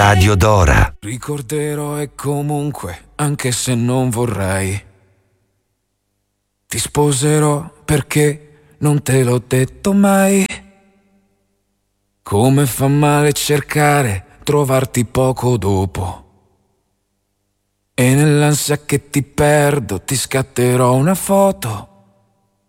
Radio Dora. Ricorderò e comunque, anche se non vorrei, ti sposerò perché non te l'ho detto mai. Come fa male cercare, trovarti poco dopo. E nell'ansia che ti perdo ti scatterò una foto